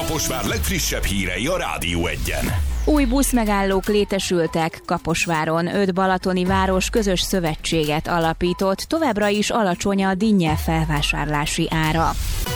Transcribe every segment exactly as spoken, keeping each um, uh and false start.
Kaposvár legfrissebb hírei a Rádió Egyen. Új buszmegállók létesültek Kaposváron. Öt balatoni város közös szövetséget alapított, továbbra is alacsony a dinnye felvásárlási ára.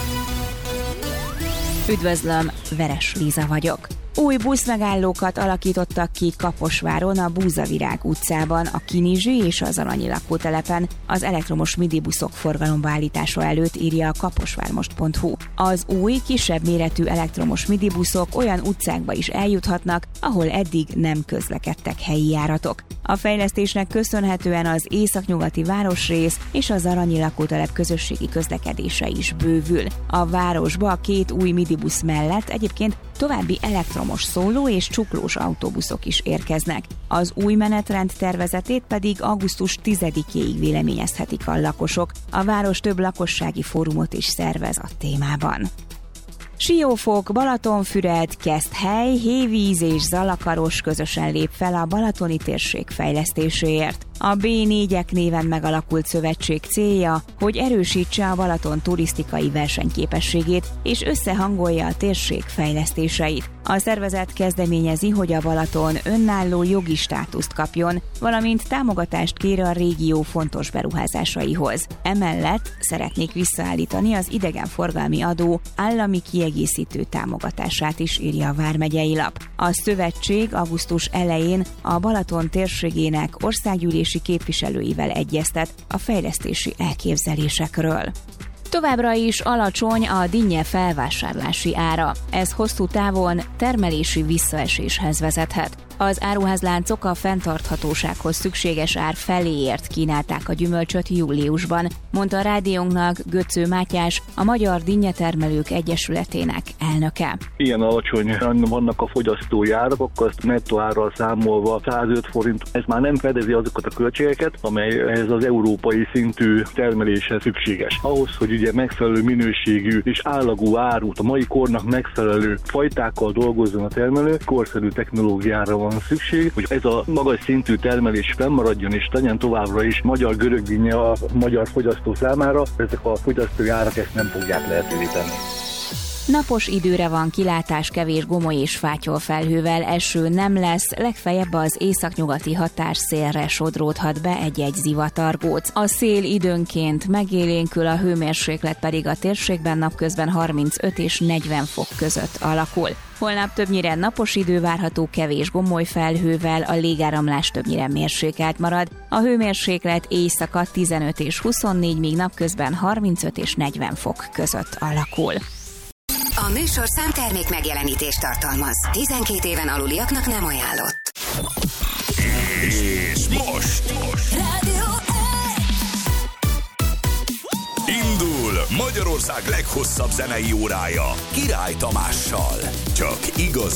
Üdvözlöm, Veres Líza vagyok. Új buszmegállókat alakítottak ki Kaposváron, a Búzavirág utcában, a Kinizsi és az Aranyi lakótelepen az elektromos midibuszok forgalomba állítása előtt, írja a kaposvármost pont hu. Az új, kisebb méretű elektromos midibuszok olyan utcákba is eljuthatnak, ahol eddig nem közlekedtek helyi járatok. A fejlesztésnek köszönhetően az északnyugati városrész és az Aranyi lakótelep közösségi közlekedése is bővül. A városba a két új midibusz mellett egyébként további elektromos szóló és csuklós autóbuszok is érkeznek. Az új menetrend tervezetét pedig augusztus tizedikéig véleményezhetik a lakosok. A város több lakossági fórumot is szervez a témában. Siófok, Balatonfüred, Keszthely, Hévíz és Zalakaros közösen lép fel a balatoni térség fejlesztéséért. A bé négyek néven megalakult szövetség célja, hogy erősítse a Balaton turisztikai versenyképességét és összehangolja a térség fejlesztéseit. A szervezet kezdeményezi, hogy a Balaton önálló jogi státuszt kapjon, valamint támogatást kér a régió fontos beruházásaihoz. Emellett szeretnék visszaállítani az idegenforgalmi adó állami kiegészítő támogatását is, írja a vármegyei lap. A szövetség augusztus elején a Balaton térségének országgyűlési képviselőivel egyeztet a fejlesztési elképzelésekről. Továbbra is alacsony a dinnye felvásárlási ára. Ez hosszú távon termelési visszaeséshez vezethet. Az áruházláncok a fenntarthatósághoz szükséges ár feléért kínálták a gyümölcsöt júliusban, mondta a rádiónknak Götző Mátyás, a Magyar Dinnyetermelők Egyesületének elnöke. Ilyen alacsonyan vannak a fogyasztói árak, akkor azt nettó árral számolva százöt forint, ez már nem fedezi azokat a költségeket, amely ez az európai szintű termeléshez szükséges. Ahhoz, hogy ugye megfelelő minőségű és állagú árut, a mai kornak megfelelő fajtákkal dolgozzon a termelő, korszerű technológiára van szükség, hogy ez a magas szintű termelés fennmaradjon és legyen továbbra is magyar görögdinnye a magyar fogyasztó számára, ezek a fogyasztói árak ezt nem fogják lehetővé tenni. Napos időre van kilátás, kevés gomoly és fátyol felhővel, eső nem lesz, legfeljebb az északnyugati hatásszélre sodródhat be egy-egy zivatargóc. A szél időnként megélénkül, a hőmérséklet pedig a térségben napközben harmincöt és negyven fok között alakul. Holnap többnyire napos idő várható, kevés gomoly felhővel, a légáramlás többnyire mérsékelt marad. A hőmérséklet éjszaka tizenöt és huszonnégy, míg napközben harmincöt és negyven fok között alakul. A műsor számtermék megjelenítést tartalmaz. tizenkét éven aluliaknak nem ajánlott. És most, most. Rádió Indul Magyarország leghosszabb zenei órája Király Tamással. Csak igazi